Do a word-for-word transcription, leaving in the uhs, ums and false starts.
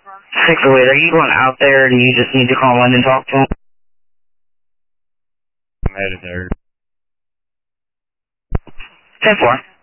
six oh eight, are you going out there or do you just need to call in and talk to him? I'm headed there. ten four.